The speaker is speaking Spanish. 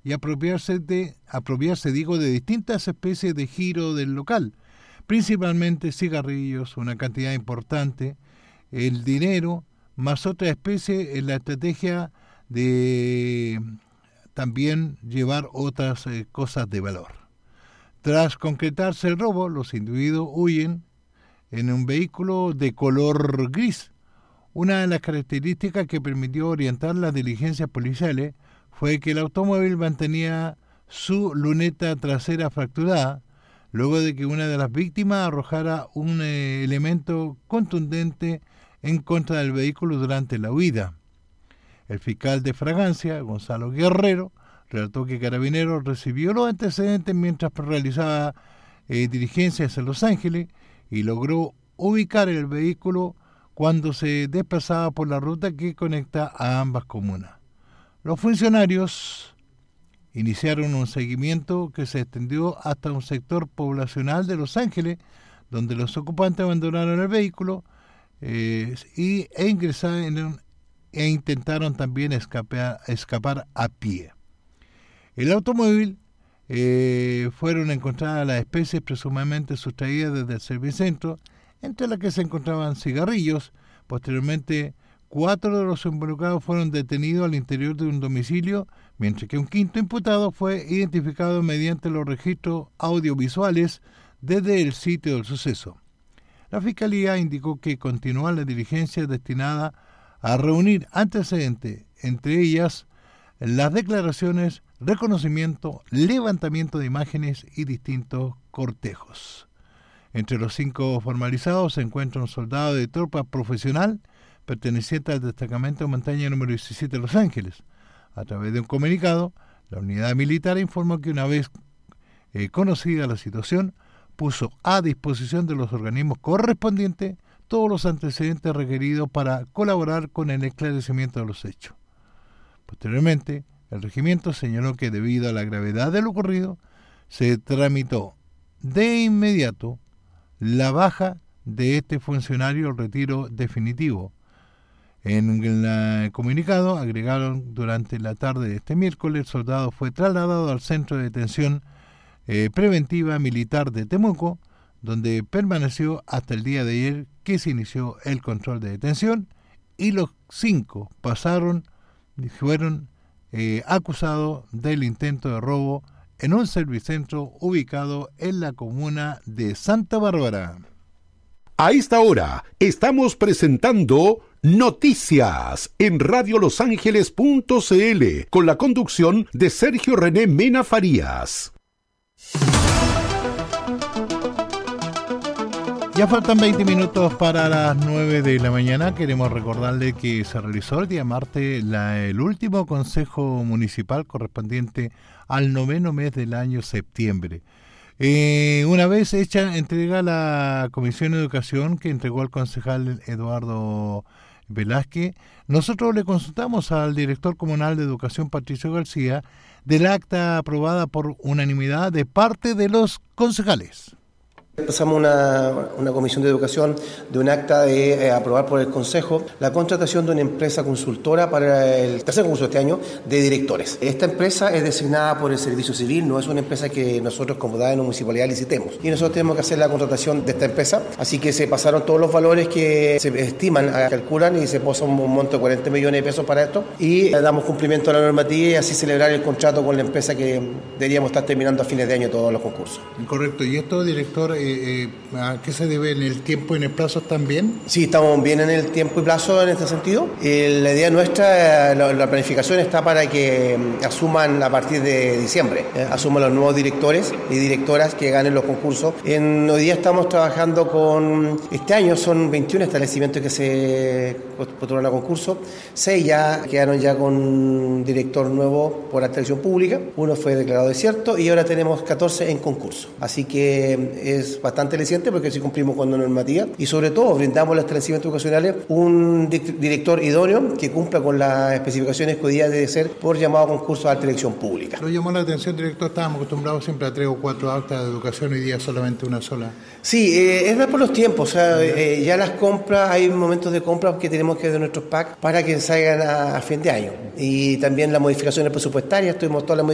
y apropiarse de distintas especies de giro del local, principalmente cigarrillos, una cantidad importante, el dinero, más otra especie en la estrategia de también llevar otras cosas de valor. Tras concretarse el robo, los individuos huyen en un vehículo de color gris. Una de las características que permitió orientar las diligencias policiales fue que el automóvil mantenía su luneta trasera fracturada, luego de que una de las víctimas arrojara un elemento contundente en contra del vehículo durante la huida. El fiscal de Fragancia, Gonzalo Guerrero, relató que Carabineros recibió los antecedentes mientras realizaba diligencias en Los Ángeles y logró ubicar el vehículo cuando se desplazaba por la ruta que conecta a ambas comunas. Los funcionarios iniciaron un seguimiento que se extendió hasta un sector poblacional de Los Ángeles, donde los ocupantes abandonaron el vehículo ingresaron e intentaron también escapar a pie. El automóvil fueron encontradas las especies presumiblemente sustraídas desde el servicentro, entre las que se encontraban cigarrillos. Posteriormente, 4 de los involucrados fueron detenidos al interior de un domicilio, mientras que un quinto imputado fue identificado mediante los registros audiovisuales desde el sitio del suceso. La Fiscalía indicó que continúa la diligencia destinada a reunir antecedentes, entre ellas las declaraciones, reconocimiento, levantamiento de imágenes y distintos cortejos. Entre los 5 formalizados se encuentra un soldado de tropa profesional perteneciente al destacamento de montaña número 17 de Los Ángeles. A través de un comunicado, la unidad militar informó que una vez conocida la situación, puso a disposición de los organismos correspondientes todos los antecedentes requeridos para colaborar con el esclarecimiento de los hechos. Posteriormente, el regimiento señaló que debido a la gravedad de lo ocurrido, se tramitó de inmediato la baja de este funcionario al retiro definitivo. En el comunicado agregaron: durante la tarde de este miércoles, el soldado fue trasladado al centro de detención preventiva militar de Temuco, donde permaneció hasta el día de ayer, que se inició el control de detención, y los 5 fueron acusados del intento de robo en un servicentro ubicado en la comuna de Santa Bárbara. A esta hora estamos presentando Noticias en radiolosangeles.cl con la conducción de Sergio René Mena Farías. Ya faltan 20 minutos para las 9 de la mañana. Queremos recordarle que se realizó el día martes el último consejo municipal correspondiente al 9º mes del año septiembre. Una vez hecha entrega la Comisión de Educación, que entregó al concejal Eduardo Velázquez, nosotros le consultamos al director comunal de Educación, Patricio García, del acta aprobada por unanimidad de parte de los concejales. Pasamos una comisión de educación de un acta de aprobar por el Consejo la contratación de una empresa consultora para el tercer concurso de este año de directores. Esta empresa es designada por el Servicio Civil, no es una empresa que nosotros como DAENO municipalidad licitemos. Y nosotros tenemos que hacer la contratación de esta empresa, así que se pasaron todos los valores que se estiman, calculan, y se puso un monto de 40 millones de pesos para esto, y damos cumplimiento a la normativa y así celebrar el contrato con la empresa que deberíamos estar terminando a fines de año todos los concursos. Correcto. ¿Y esto, director, a qué se debe? ¿En el tiempo y en el plazo también? Sí, estamos bien en el tiempo y plazo en este sentido. La idea nuestra, la planificación está para que asuman a partir de diciembre, asuman los nuevos directores y directoras que ganen los concursos. Hoy día estamos trabajando con, este año son 21 establecimientos que se postularon a concurso, 6 ya quedaron ya con director nuevo por alta elección pública, uno fue declarado desierto y ahora tenemos 14 en concurso. Así que es bastante aliciente porque sí cumplimos con la normativa y sobre todo brindamos a los establecimientos educacionales un director idóneo que cumpla con las especificaciones que hoy día debe ser por llamado a concurso de alta elección pública. Lo llamó la atención, director, estábamos acostumbrados siempre a 3 o 4 actas de educación, hoy día solamente una sola. Sí, es ver por los tiempos, o sea, ya las compras, hay momentos de compras que tenemos que ver nuestros PAC para que salgan a fin de año y también las modificaciones presupuestarias, tuvimos todas las